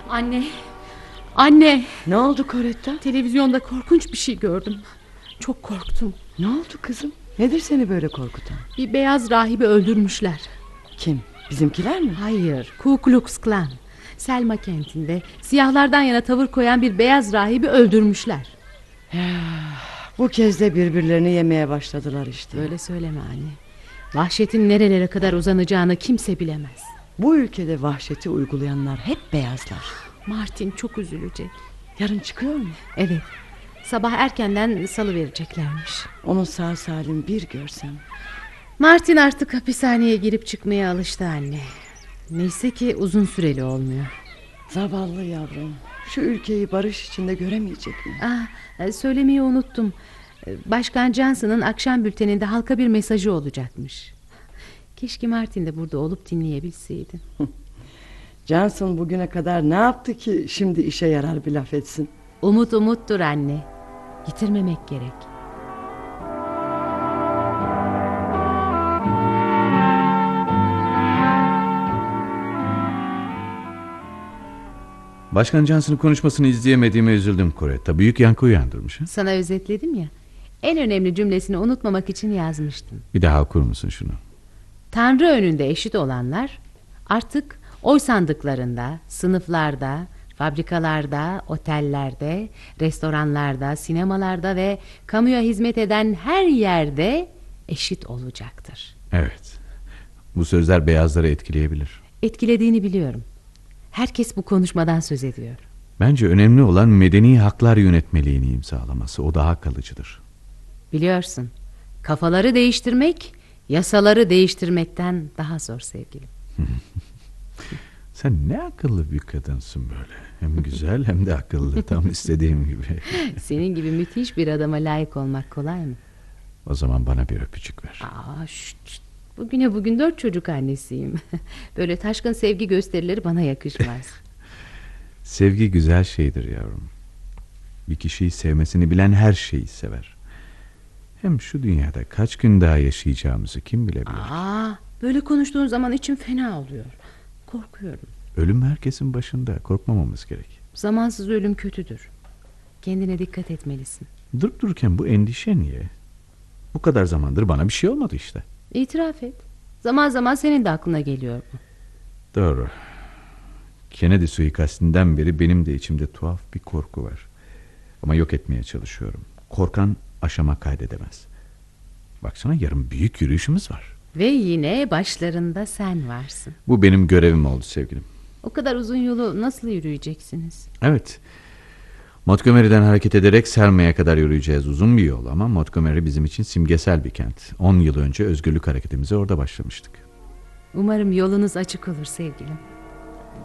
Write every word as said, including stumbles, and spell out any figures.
Anne, anne. Ne oldu Coretta? Televizyonda korkunç bir şey gördüm. Çok korktum. Ne oldu kızım? Nedir seni böyle korkutan? Bir beyaz rahibi öldürmüşler. Kim? Bizimkiler mi? Hayır, Ku Klux Klan. Selma kentinde siyahlardan yana tavır koyan bir beyaz rahibi öldürmüşler. Ya, bu kez de birbirlerini yemeye başladılar işte. Böyle söyleme anne. Vahşetin nerelere kadar uzanacağını kimse bilemez. Bu ülkede vahşeti uygulayanlar hep beyazlar. Martin çok üzülecek. Yarın çıkıyor mu? Evet. Sabah erkenden salıvereceklermiş. Onu sağ salim bir görsem. Martin artık hapishaneye girip çıkmaya alıştı anne. Neyse ki uzun süreli olmuyor. Zavallı yavrum. Şu ülkeyi barış içinde göremeyecek mi? Ah, söylemeyi unuttum. Başkan Johnson'ın akşam bülteninde halka bir mesajı olacakmış. Keşke Martin de burada olup dinleyebilseydi. Johnson bugüne kadar ne yaptı ki şimdi işe yarar bir laf etsin? Umut umuttur anne. Yitirmemek gerek. Başkan Johnson'ın konuşmasını izleyemediğime üzüldüm Coretta. Büyük yankı uyandırmış. He? Sana özetledim ya. En önemli cümlesini unutmamak için yazmıştım. Bir daha okur musun şunu? Tanrı önünde eşit olanlar artık oy sandıklarında, sınıflarda, fabrikalarda, otellerde, restoranlarda, sinemalarda ve kamuya hizmet eden her yerde eşit olacaktır. Evet. Bu sözler beyazları etkileyebilir. Etkilediğini biliyorum. Herkes bu konuşmadan söz ediyor. Bence önemli olan medeni haklar yönetmeliğini imzalaması. O daha kalıcıdır. Biliyorsun, kafaları değiştirmek yasaları değiştirmekten daha zor sevgilim. Sen ne akıllı bir kadınsın böyle. Hem güzel hem de akıllı. Tam istediğim gibi. Senin gibi müthiş bir adama layık olmak kolay mı? O zaman bana bir öpücük ver. Aa, şşt, şşt. Bugüne bugün dört çocuk annesiyim. Böyle taşkın sevgi gösterileri bana yakışmaz. Sevgi güzel şeydir yavrum. Bir kişiyi sevmesini bilen her şeyi sever. Hem şu dünyada kaç gün daha yaşayacağımızı kim bilebilir? Aa, böyle konuştuğun zaman içim fena oluyor. Korkuyorum. Ölüm herkesin başında. Korkmamamız gerek. Zamansız ölüm kötüdür. Kendine dikkat etmelisin. Durup dururken bu endişe niye? Bu kadar zamandır bana bir şey olmadı işte. İtiraf et. Zaman zaman senin de aklına geliyor bu. Doğru. Kennedy suikastinden beri benim de içimde tuhaf bir korku var. Ama yok etmeye çalışıyorum. Korkan aşama kaydedemez. Baksana yarın büyük yürüyüşümüz var. Ve yine başlarında sen varsın. Bu benim görevim oldu sevgilim. O kadar uzun yolu nasıl yürüyeceksiniz? Evet. Montgomery'den hareket ederek Selma'ya kadar yürüyeceğiz. Uzun bir yol ama Montgomery bizim için simgesel bir kent. On yıl önce özgürlük hareketimize orada başlamıştık. Umarım yolunuz açık olur sevgilim.